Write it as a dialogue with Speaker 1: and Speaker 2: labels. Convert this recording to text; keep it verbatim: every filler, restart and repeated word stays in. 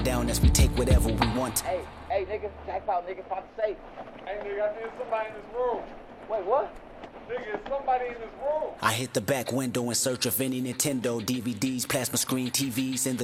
Speaker 1: down as we take whatever we want.
Speaker 2: Hey, hey, nigga, jackpot, nigga, about to say.
Speaker 3: Hey, nigga, I think somebody in this room.
Speaker 2: Wait, what?
Speaker 3: Nigga, is somebody in this room.
Speaker 1: I hit the back window in search of any Nintendo D V Ds, plasma screen T Vs, and the